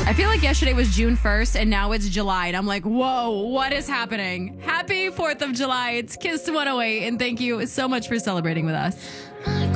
I feel like yesterday was June 1st and now it's July. And I'm like, whoa, what is happening? Happy 4th of July. It's Kiss 108. And thank you so much for celebrating with us.